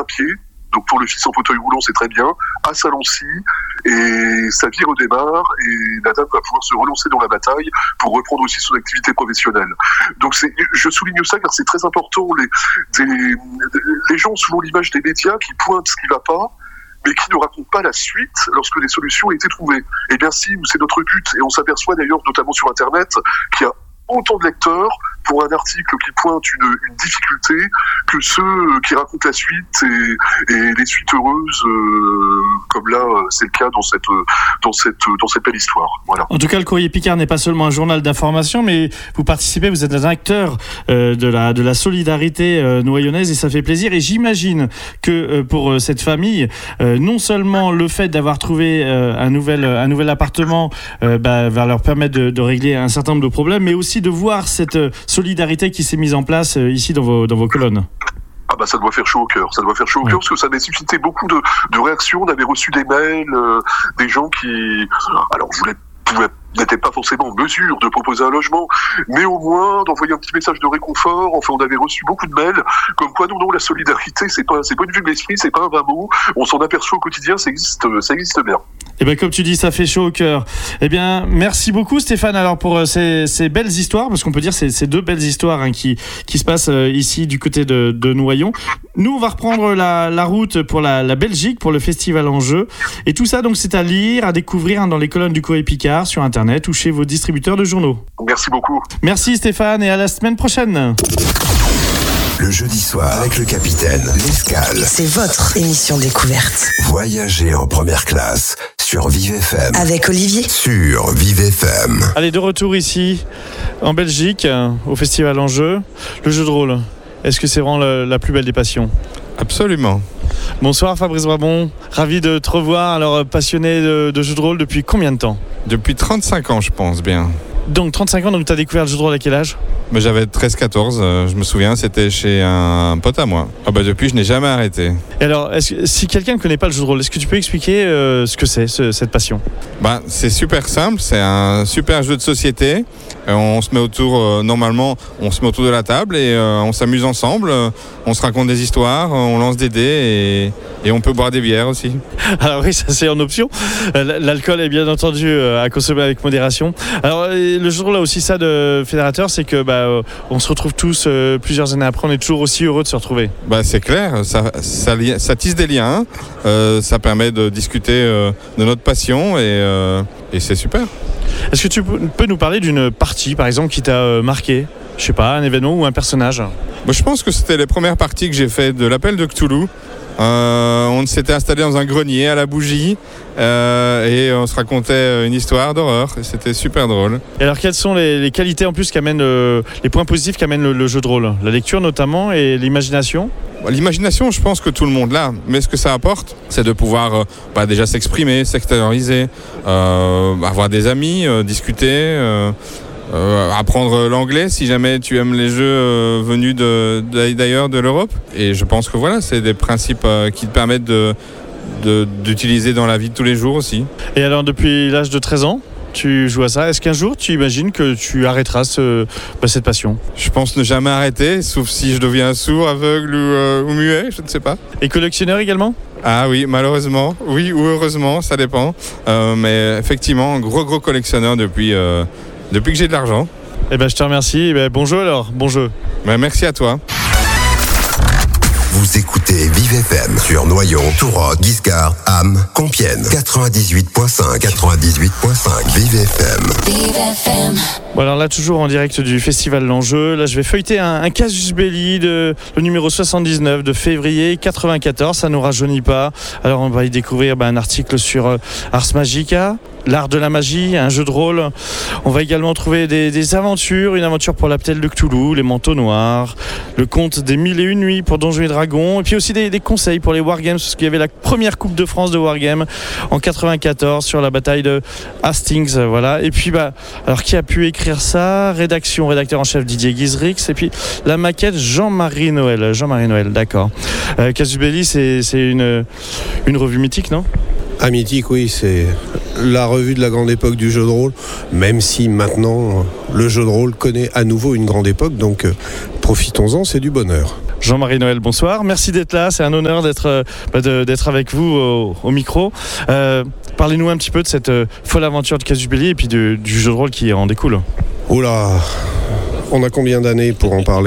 pied. Donc pour le fils en fauteuil roulant, c'est très bien, à Salancy, et sa vie redémarre, et la dame va pouvoir se relancer dans la bataille pour reprendre aussi son activité professionnelle. Donc je souligne ça car c'est très important. Les gens ont souvent l'image des médias qui pointent ce qui ne va pas, mais qui ne racontent pas la suite lorsque des solutions ont été trouvées. Eh bien si, c'est notre but, et on s'aperçoit d'ailleurs, notamment sur Internet, qu'il y a autant de lecteurs pour un article qui pointe une difficulté que ceux qui racontent la suite et les suites heureuses, comme là c'est le cas dans cette belle histoire. Voilà. En tout cas, le Courrier Picard n'est pas seulement un journal d'information, mais vous participez, vous êtes un acteur de la solidarité noyonnaise, et ça fait plaisir. Et j'imagine que pour cette famille, non seulement le fait d'avoir trouvé un nouvel appartement va leur permettre de régler un certain nombre de problèmes, mais aussi de voir cette solidarité qui s'est mise en place ici dans vos colonnes. Ah bah ça doit faire chaud au cœur, parce que ça a suscité beaucoup de réactions. On avait reçu des mails, des gens qui, alors n'étaient pas forcément en mesure de proposer un logement, mais au moins d'envoyer un petit message de réconfort. Enfin, on avait reçu beaucoup de mails, comme quoi non, la solidarité, c'est pas une vue de l'esprit, c'est pas un vain mot. On s'en aperçoit au quotidien, ça existe bien. Et bien comme tu dis, ça fait chaud au cœur. Eh bien, merci beaucoup Stéphane alors pour ces belles histoires, parce qu'on peut dire ces deux belles histoires qui se passent ici du côté de Noyon. Nous, on va reprendre la route pour la Belgique, pour le Festival Enjeu. Et tout ça, donc, c'est à lire, à découvrir dans les colonnes du Courrier Picard, sur Internet ou chez vos distributeurs de journaux. Merci beaucoup. Merci Stéphane et à la semaine prochaine. Le jeudi soir, avec le capitaine, l'escale. C'est votre émission découverte. Voyager en première classe sur Vive FM. Avec Olivier. Sur Vive FM. Allez, de retour ici, en Belgique, au Festival Enjeu. Le jeu de rôle, est-ce que c'est vraiment la plus belle des passions ? Absolument. Bonsoir Fabrice Brabon, ravi de te revoir. Alors, passionné de jeu de rôle depuis combien de temps ? Depuis 35 ans, je pense bien. Donc 35 ans, donc tu as découvert le jeu de rôle à quel âge ? Mais j'avais 13-14, je me souviens, c'était chez un pote à moi. Depuis, je n'ai jamais arrêté. Et alors, si quelqu'un ne connaît pas le jeu de rôle, est-ce que tu peux expliquer ce que c'est, cette passion ? C'est super simple, c'est un super jeu de société. On se met autour, normalement, on se met autour de la table et on s'amuse ensemble. On se raconte des histoires, on lance des dés et on peut boire des bières aussi. Alors oui, ça c'est en option. L'alcool est bien entendu à consommer avec modération. Alors le jeu de rôle a aussi ça de fédérateur, c'est que on se retrouve tous plusieurs années après, on est toujours aussi heureux de se retrouver. C'est clair, ça tisse des liens, ça permet de discuter de notre passion et c'est super. Est-ce que tu peux nous parler d'une partie, par exemple, qui t'a marqué ? Je sais pas, un événement ou un personnage ? Je pense que c'était les premières parties que j'ai fait de l'appel de Cthulhu. On s'était installé dans un grenier à la bougie et on se racontait une histoire d'horreur et c'était super drôle. Et alors quelles sont les qualités en plus qu'amène les points positifs qu'amène le jeu de rôle ? La lecture notamment et l'imagination ? L'imagination, je pense que tout le monde l'a, mais ce que ça apporte, c'est de pouvoir déjà s'exprimer, s'extérioriser, avoir des amis, discuter, apprendre l'anglais si jamais tu aimes les jeux venus d'ailleurs de l'Europe. Et je pense que voilà, c'est des principes qui te permettent d'utiliser dans la vie de tous les jours aussi. Et alors depuis l'âge de 13 ans, tu joues à ça. Est-ce qu'un jour tu imagines que tu arrêteras cette passion ? Je pense ne jamais arrêter, sauf si je deviens sourd, aveugle ou muet, je ne sais pas. Et collectionneur également ? Ah oui, malheureusement, oui ou heureusement, ça dépend. Mais effectivement, gros collectionneur depuis que j'ai de l'argent. Je te remercie. Bon jeu alors, bon jeu. Merci à toi. Vous écoutez Vive FM sur Noyon, Touroc, Guiscard, Ham, Compiègne. 98.5. Vive FM. Vive FM. Bon alors là, toujours en direct du Festival L'Enjeu. Là, je vais feuilleter un casus belli le numéro 79 de février 94. Ça ne nous rajeunit pas. Alors, on va y découvrir un article sur Ars Magica, l'art de la magie, un jeu de rôle. On va également trouver des aventures, une aventure pour l'Aptel de Cthulhu, les manteaux noirs, le conte des 1001 nuits pour Donjons et Dragons, et puis aussi des conseils pour les Wargames, parce qu'il y avait la première Coupe de France de Wargames en 94 sur la bataille de Hastings, voilà. Et puis alors qui a pu écrire ça ? Rédacteur en chef Didier Guizrix, et puis la maquette Jean-Marie Noël, d'accord. Casus Belli, c'est une revue mythique, non ? Ah, mythique, oui, c'est la revue de la grande époque du jeu de rôle, même si maintenant le jeu de rôle connaît à nouveau une grande époque, donc profitons-en, c'est du bonheur. Jean-Marie Noël, bonsoir. Merci d'être là. C'est un honneur d'être avec vous au micro. Parlez-nous un petit peu de cette folle aventure de Casus Belli et puis du jeu de rôle qui en découle. Oula, on a combien d'années pour en parler ?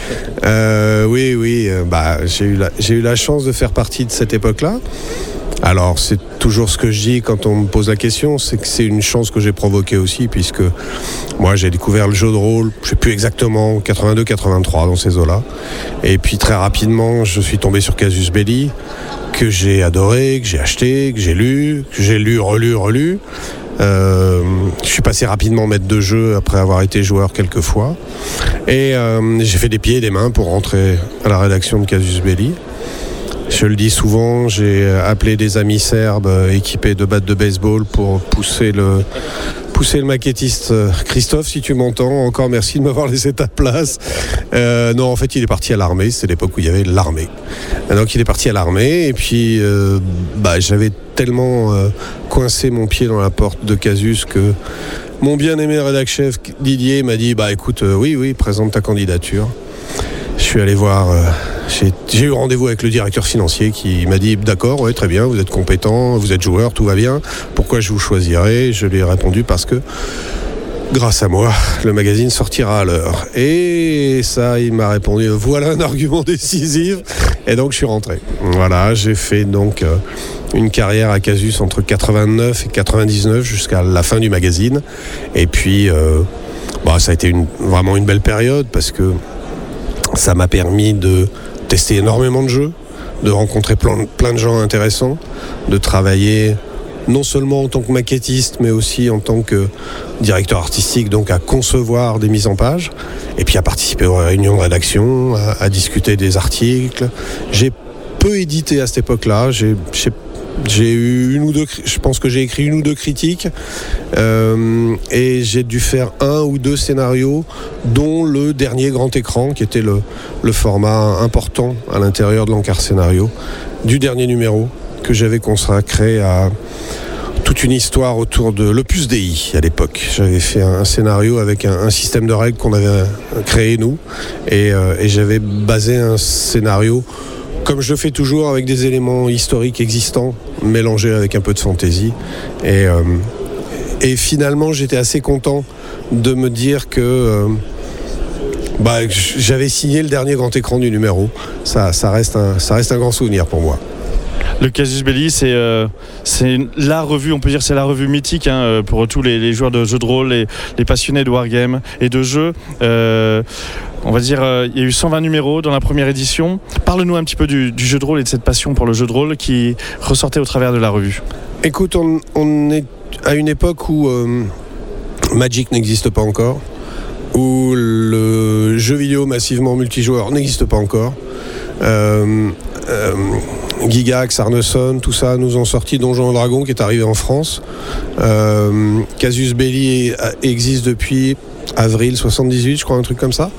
Oui, j'ai eu la chance de faire partie de cette époque-là. Alors, c'est toujours ce que je dis quand on me pose la question, c'est que c'est une chance que j'ai provoquée aussi, puisque moi, j'ai découvert le jeu de rôle, je ne sais plus exactement, 82-83, dans ces eaux-là. Et puis, très rapidement, je suis tombé sur Casus Belli, que j'ai adoré, que j'ai acheté, que j'ai lu, relu. Je suis passé rapidement maître de jeu après avoir été joueur quelques fois. Et j'ai fait des pieds et des mains pour rentrer à la rédaction de Casus Belli. Je le dis souvent, j'ai appelé des amis serbes équipés de battes de baseball pour pousser le maquettiste Christophe, si tu m'entends. Encore merci de m'avoir laissé ta place. Non, en fait, il est parti à l'armée. C'était l'époque où il y avait l'armée. Donc, il est parti à l'armée. Et puis, j'avais tellement coincé mon pied dans la porte de Casus que mon bien-aimé rédac-chef Didier m'a dit écoute, oui, présente ta candidature. Je suis allé voir... J'ai eu rendez-vous avec le directeur financier qui m'a dit d'accord, ouais, très bien, vous êtes compétent, vous êtes joueur, tout va bien. Pourquoi je vous choisirais ? Je lui ai répondu parce que grâce à moi, le magazine sortira à l'heure. Et ça, il m'a répondu voilà un argument décisif. Et donc je suis rentré. Voilà, j'ai fait donc une carrière à Casus entre 89 et 99 jusqu'à la fin du magazine. Et puis ça a été vraiment une belle période parce que ça m'a permis de tester énormément de jeux, de rencontrer plein de gens intéressants, de travailler non seulement en tant que maquettiste, mais aussi en tant que directeur artistique, donc à concevoir des mises en page, et puis à participer aux réunions de rédaction, à discuter des articles. J'ai peu édité à cette époque-là, j'ai eu je pense que j'ai écrit 1 ou 2 critiques et j'ai dû faire 1 ou 2 scénarios, dont le dernier grand écran qui était le format important à l'intérieur de l'encart scénario du dernier numéro que j'avais consacré à toute une histoire autour de l'Opus Dei à l'époque. J'avais fait un scénario avec un système de règles qu'on avait créé nous et j'avais basé un scénario comme je le fais toujours, avec des éléments historiques existants, mélangés avec un peu de fantaisie. Et finalement, j'étais assez content de me dire que j'avais signé le dernier grand écran du numéro. Ça reste un grand souvenir pour moi. Le Casus Belli, c'est la revue, on peut dire c'est la revue mythique pour tous les joueurs de jeux de rôle, les passionnés de wargame et de jeux. On va dire, il y a eu 120 numéros dans la première édition. Parle-nous un petit peu du jeu de rôle et de cette passion pour le jeu de rôle qui ressortait au travers de la revue. Écoute, on est à une époque où Magic n'existe pas encore, où le jeu vidéo massivement multijoueur n'existe pas encore. Gygax, Arneson, tout ça nous ont sorti Donjons et Dragons qui est arrivé en France. Casus Belli existe depuis avril 78, je crois, un truc comme ça.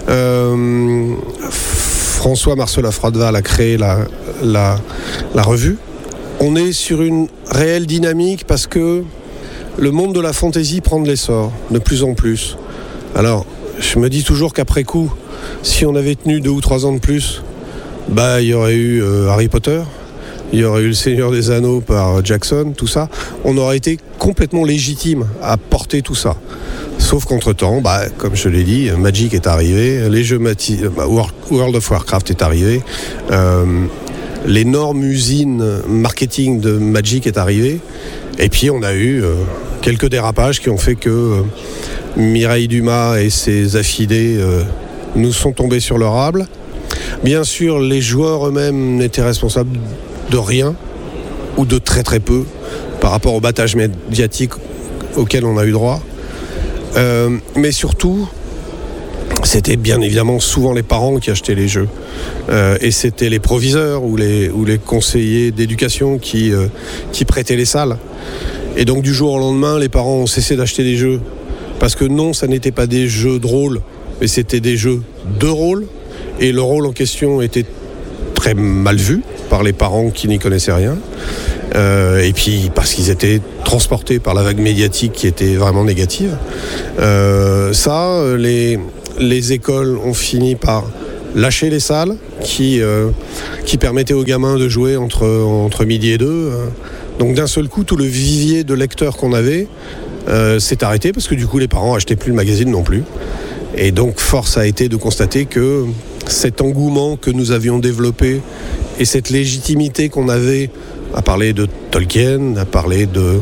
François Marcela Fradval a créé la revue. On est sur une réelle dynamique parce que le monde de la fantasy prend de l'essor de plus en plus. Alors, je me dis toujours qu'après coup, si on avait tenu 2 ou 3 ans de plus, il y aurait eu Harry Potter, il y aurait eu Le Seigneur des Anneaux par Jackson, tout ça. On aurait été complètement légitime à porter tout ça. Sauf qu'entre-temps, comme je l'ai dit, Magic est arrivé, les jeux World of Warcraft est arrivé, l'énorme usine marketing de Magic est arrivée, et puis on a eu quelques dérapages qui ont fait que Mireille Dumas et ses affidés nous sont tombés sur le rable. Bien sûr, les joueurs eux-mêmes n'étaient responsables de rien, ou de très très peu, par rapport au battage médiatique auquel on a eu droit. Mais surtout, c'était bien évidemment souvent les parents qui achetaient les jeux. Et c'était les proviseurs ou les conseillers d'éducation qui prêtaient les salles. Et donc du jour au lendemain, les parents ont cessé d'acheter des jeux. Parce que non, ça n'était pas des jeux de rôle, mais c'était des jeux de rôle. Et le rôle en question était très mal vu par les parents qui n'y connaissaient rien. Et puis parce qu'ils étaient transportés par la vague médiatique qui était vraiment négative. Les écoles ont fini par lâché les salles qui permettaient aux gamins de jouer entre midi et 2. Donc d'un seul coup, tout le vivier de lecteurs qu'on avait s'est arrêté parce que du coup, les parents n'achetaient plus le magazine non plus. Et donc, force a été de constater que cet engouement que nous avions développé et cette légitimité qu'on avait à parler de Tolkien, à parler de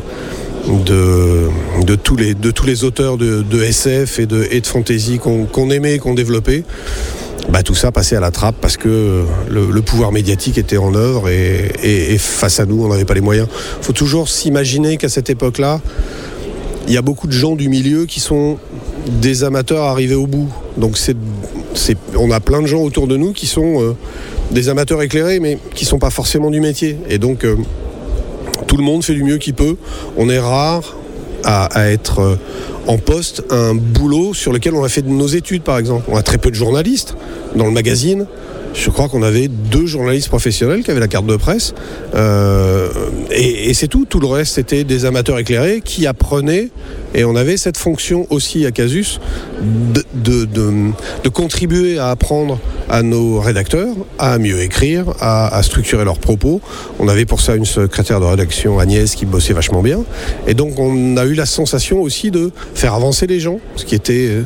tous les auteurs de SF et de fantasy qu'on aimait et qu'on développait, tout ça passait à la trappe parce que le pouvoir médiatique était en œuvre et face à nous, on n'avait pas les moyens. Il faut toujours s'imaginer qu'à cette époque-là, il y a beaucoup de gens du milieu qui sont des amateurs arrivés au bout. Donc on a plein de gens autour de nous qui sont des amateurs éclairés, mais qui ne sont pas forcément du métier. Et donc, tout le monde fait du mieux qu'il peut. On est rare à être en poste à un boulot sur lequel on a fait nos études, par exemple. On a très peu de journalistes dans le magazine. Je crois qu'on avait 2 journalistes professionnels qui avaient la carte de presse. Et c'est tout. Tout le reste, c'était des amateurs éclairés qui apprenaient. Et on avait cette fonction aussi à Casus de contribuer à apprendre à nos rédacteurs à mieux écrire, à structurer leurs propos. On avait pour ça une secrétaire de rédaction, Agnès, qui bossait vachement bien. Et donc on a eu la sensation aussi de faire avancer les gens, ce qui était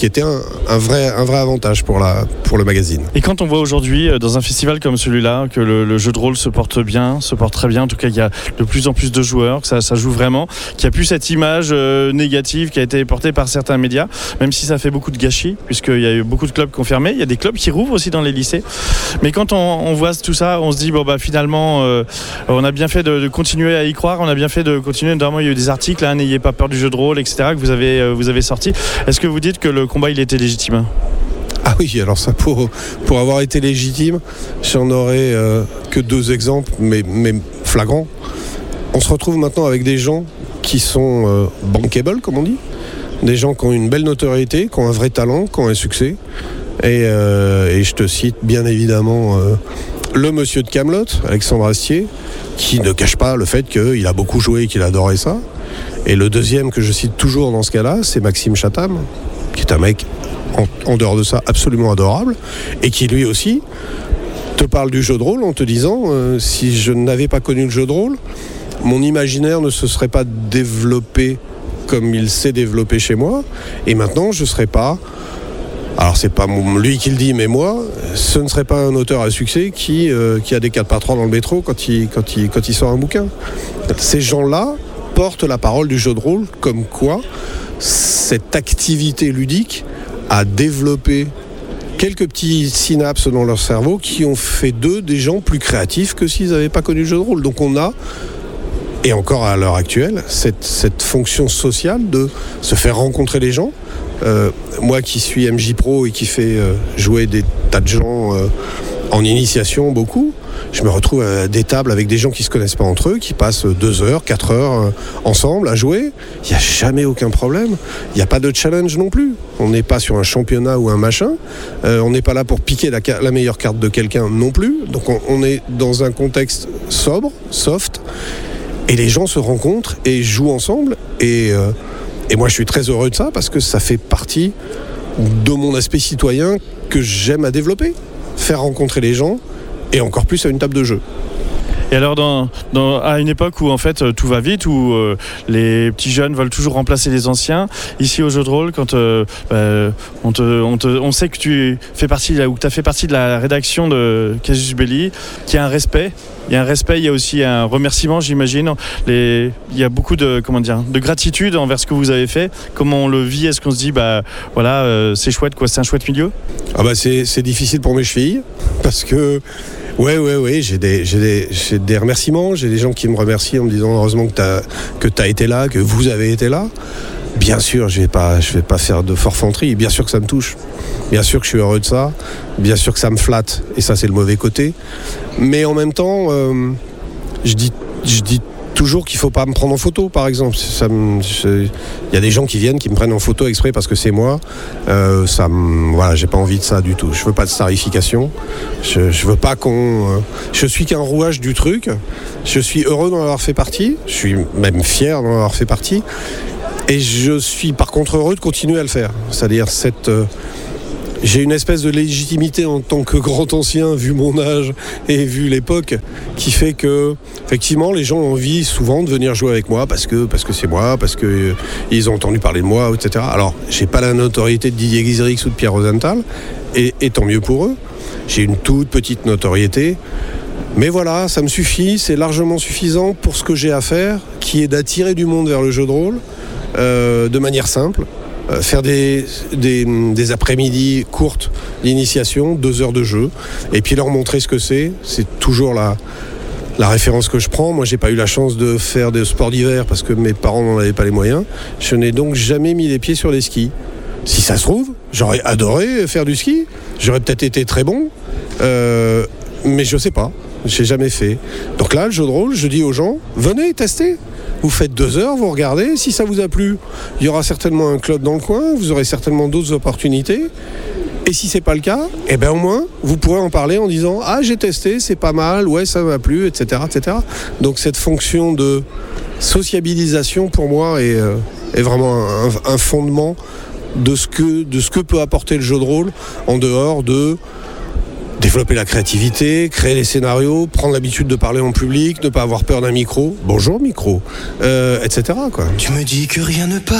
un vrai avantage pour le magazine. Et quand on voit aujourd'hui dans un festival comme celui-là que le jeu de rôle se porte très bien, en tout cas il y a de plus en plus de joueurs, que ça joue vraiment, qu'il n'y a plus cette image négative qui a été portée par certains médias, même si ça fait beaucoup de gâchis, puisqu'il y a eu beaucoup de clubs qui ont fermé. Il y a des clubs qui rouvrent aussi dans les lycées. Mais quand on voit tout ça, on se dit finalement on a bien fait de continuer à y croire, on a bien fait de continuer. Notamment il y a eu des articles, n'ayez pas peur du jeu de rôle, etc., que vous avez sortis. Est-ce que vous dites que le combat il était légitime ? Ah oui, alors ça, pour avoir été légitime, j'en aurais que 2 exemples, mais flagrants. On se retrouve maintenant avec des gens qui sont bankable, comme on dit, des gens qui ont une belle notoriété, qui ont un vrai talent, qui ont un succès. Et je te cite bien évidemment le monsieur de Kaamelott, Alexandre Astier, qui ne cache pas le fait qu'il a beaucoup joué et qu'il adorait ça. Et le deuxième que je cite toujours dans ce cas-là, c'est Maxime Chatham, qui est un mec, en dehors de ça, absolument adorable, et qui lui aussi te parle du jeu de rôle en te disant si je n'avais pas connu le jeu de rôle, mon imaginaire ne se serait pas développé comme il s'est développé chez moi, et maintenant je ne serais pas... Alors c'est pas lui qui le dit, mais moi, ce ne serait pas un auteur à succès qui a des 4x3 dans le métro quand il sort un bouquin. Ces gens-là portent la parole du jeu de rôle, comme quoi cette activité ludique a développé quelques petits synapses dans leur cerveau qui ont fait d'eux des gens plus créatifs que s'ils n'avaient pas connu le jeu de rôle. Donc on a, et encore à l'heure actuelle, cette fonction sociale de se faire rencontrer les gens. Moi qui suis MJ Pro et qui fait jouer des tas de gens en initiation beaucoup, je me retrouve à des tables avec des gens qui ne se connaissent pas entre eux, qui passent 2 heures, 4 heures ensemble à jouer. Il n'y a jamais aucun problème. Il n'y a pas de challenge non plus. On n'est pas sur un championnat ou un machin. On n'est pas là pour piquer la meilleure carte de quelqu'un non plus. Donc on est dans un contexte sobre, soft, et les gens se rencontrent et jouent ensemble. Et moi, je suis très heureux de ça parce que ça fait partie de mon aspect citoyen que j'aime à développer. Faire rencontrer les gens et encore plus à une table de jeu. Et alors, à une époque où en fait tout va vite, où les petits jeunes veulent toujours remplacer les anciens, ici au jeu de rôle, quand on sait que tu fais partie, ou que tu as fait partie de la rédaction de Casus Belli, qu'il y a un respect. Il y a un respect, il y a aussi un remerciement, j'imagine. Il y a beaucoup de gratitude envers ce que vous avez fait. Comment on le vit ? Est-ce qu'on se dit, c'est chouette, quoi, c'est un chouette milieu ? C'est difficile pour mes chevilles, parce que Ouais, j'ai des remerciements, j'ai des gens qui me remercient en me disant heureusement que t'as été là, que vous avez été là. Bien sûr, je vais pas faire de forfanterie, bien sûr que ça me touche, bien sûr que je suis heureux de ça, bien sûr que ça me flatte, et ça c'est le mauvais côté. Mais en même temps, je dis toujours qu'il faut pas me prendre en photo, par exemple. Il y a des gens qui viennent, qui me prennent en photo exprès parce que c'est moi. J'ai pas envie de ça du tout. Je veux pas de starification. Je veux pas je suis qu'un rouage du truc. Je suis heureux d'en avoir fait partie. Je suis même fier d'en avoir fait partie. Et je suis par contre heureux de continuer à le faire. C'est-à-dire j'ai une espèce de légitimité en tant que grand ancien, vu mon âge et vu l'époque, qui fait que, effectivement, les gens ont envie souvent de venir jouer avec moi parce que c'est moi, parce que ils ont entendu parler de moi, etc. Alors, j'ai pas la notoriété de Didier Guizrix ou de Pierre Rosenthal, et tant mieux pour eux. J'ai une toute petite notoriété. Mais voilà, ça me suffit, c'est largement suffisant pour ce que j'ai à faire, qui est d'attirer du monde vers le jeu de rôle de manière simple. Faire des après-midi courtes d'initiation, 2 heures de jeu, et puis leur montrer ce que c'est. C'est toujours la référence que je prends. Moi, j'ai pas eu la chance de faire des sports d'hiver parce que mes parents n'en avaient pas les moyens. Je n'ai donc jamais mis les pieds sur des skis. Si ça se trouve, j'aurais adoré faire du ski. J'aurais peut-être été très bon, mais je sais pas. J'ai jamais fait. Donc là, le jeu de rôle, je dis aux gens, venez tester. Vous faites 2 heures, vous regardez. Si ça vous a plu, il y aura certainement un club dans le coin. Vous aurez certainement d'autres opportunités. Et si c'est pas le cas, eh ben au moins, vous pourrez en parler en disant « Ah, j'ai testé, c'est pas mal, ouais, ça m'a plu, etc. etc. » Donc cette fonction de sociabilisation, pour moi, est vraiment un fondement de ce que peut apporter le jeu de rôle en dehors de développer la créativité, créer les scénarios, prendre l'habitude de parler en public, ne pas avoir peur d'un micro. Bonjour micro, etc. quoi. Tu me dis que rien ne passe.